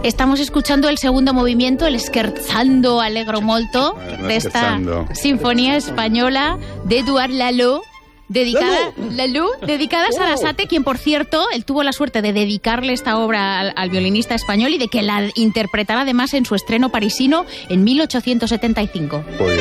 Estamos escuchando el segundo movimiento, el Scherzando Allegro Molto, de esta sinfonía española de Édouard Lalo, dedicada a Sarasate, quien, por cierto, él tuvo la suerte de dedicarle esta obra al violinista español y de que la interpretara además en su estreno parisino en 1875.